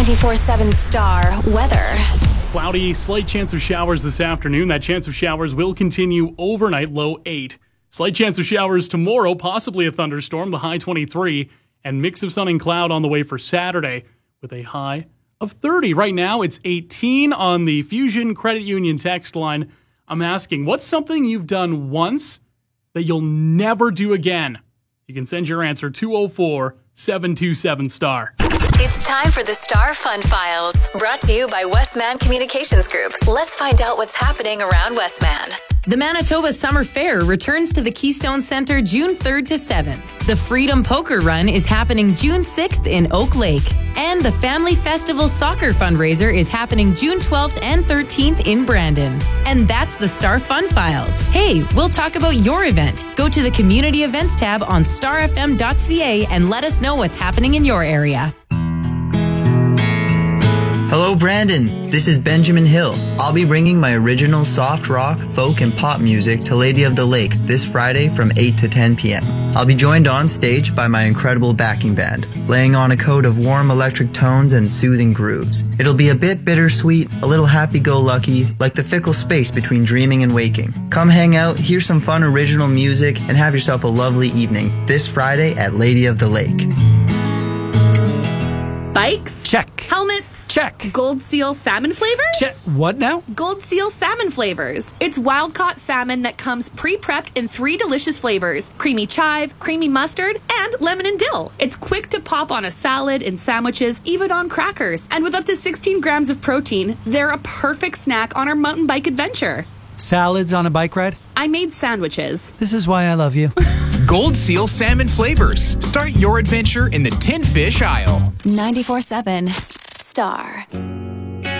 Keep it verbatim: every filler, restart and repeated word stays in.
ninety-four seven Star weather. Cloudy, slight chance of showers this afternoon. That chance of showers will continue overnight, low eight. Slight chance of showers tomorrow, possibly a thunderstorm, the high twenty-three. And mix of sun and cloud on the way for Saturday with a high of thirty. Right now, it's eighteen on the Fusion Credit Union text line. I'm asking, what's something you've done once that you'll never do again? You can send your answer two oh four, seven two seven, star. It's time for the Star Fun Files, brought to you by Westman Communications Group. Let's find out what's happening around Westman. The Manitoba Summer Fair returns to the Keystone Centre June third to seventh. The Freedom Poker Run is happening June sixth in Oak Lake. And the Family Festival Soccer Fundraiser is happening June twelfth and thirteenth in Brandon. And that's the Star Fun Files. Hey, we'll talk about your event. Go to the Community Events tab on star f m dot c a and let us know what's happening in your area. Hello, Brandon. This is Benjamin Hill. I'll be bringing my original soft rock, folk, and pop music to Lady of the Lake this Friday from eight to ten p.m. I'll be joined on stage by my incredible backing band, laying on a coat of warm electric tones and soothing grooves. It'll be a bit bittersweet, a little happy-go-lucky, like the fickle space between dreaming and waking. Come hang out, hear some fun original music, and have yourself a lovely evening this Friday at Lady of the Lake. Bikes? Check. Helmets? Check. Gold Seal salmon flavors? Check. What now? Gold Seal salmon flavors. It's wild-caught salmon that comes pre-prepped in three delicious flavors: creamy chive, creamy mustard, and lemon and dill. It's quick to pop on a salad, in sandwiches, even on crackers. And with up to sixteen grams of protein, they're a perfect snack on our mountain bike adventure. Salads on a bike ride? I made sandwiches. This is why I love you. Gold Seal salmon flavors. Start your adventure in the tin fish aisle. ninety-four seven Star.